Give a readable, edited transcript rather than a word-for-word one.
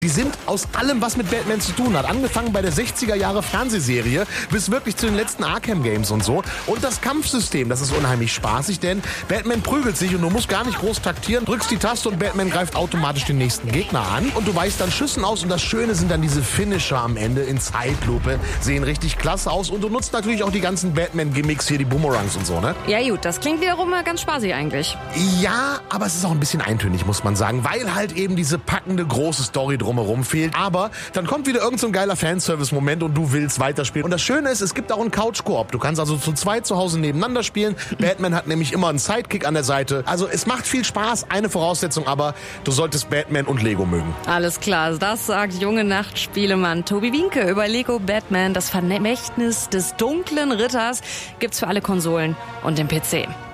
Die sind aus allem, was mit Batman zu tun hat. Angefangen bei der 60er Jahre Fernsehserie bis wirklich zu den letzten Arkham Games und so. Und das Kampfsystem, das ist unheimlich spaßig, denn Batman prügelt sich und du musst gar nicht groß taktieren, drückst die Taste und Batman greift automatisch den nächsten Gegner an. Und du weichst dann Schüssen aus und das Schöne sind dann diese Finisher am Ende in Zeitlupe. Sehen richtig klasse aus und du nutzt natürlich auch die ganzen Batman-Gimmicks hier, die Boomerangs und so, ne? Ja gut, das klingt wiederum mal ganz spaßig eigentlich. Ja, aber es ist auch ein bisschen eintönig, muss man sagen, weil halt eben diese packende große Story drumherum fehlt. Aber dann kommt wieder irgend so ein geiler Fanservice-Moment und du willst weiterspielen. Und das Schöne ist, es gibt auch einen Couch-Koop. Du kannst also zu zweit zu Hause nebeneinander spielen. Batman hat nämlich immer einen Sidekick an der Seite. Also es macht viel Spaß, eine Voraussetzung, aber du solltest Batman und Lego mögen. Alles klar, das sagt junge Nachtspielemann Tobi Wienke über Lego Batman, das Vermächtnis des dunklen Ritters. Gibt's für alle Konsolen und den PC.